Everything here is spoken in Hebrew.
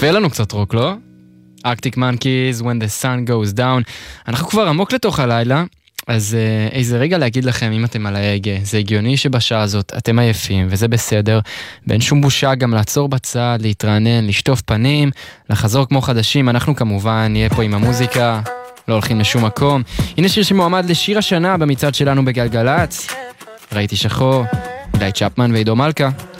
יפה לנו קצת רוק, לא? Arctic Monkeys, When the Sun Goes Down. אנחנו כבר עמוק לתוך הלילה, אז איזה רגע להגיד לכם אם אתם על ההגה. זה הגיוני שבשעה הזאת אתם עייפים, וזה בסדר. ואין שום בושה גם לעצור בצד, להתרענן, לשטוף פנים, לחזור כמו חדשים. אנחנו כמובן נהיה פה עם המוזיקה, לא הולכים לשום מקום. הנה שיר שמועמד לשיר השנה במצעד שלנו בגלגלצ. ראיתי שחור, אילי צ'פמן ועידו מלכה.